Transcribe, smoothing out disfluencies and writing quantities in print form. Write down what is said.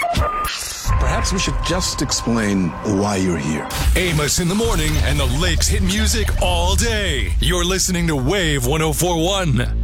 Perhaps we should just explain why you're here. Amos in the morning and the Lakes hit music all day. You're listening to Wave 104.1.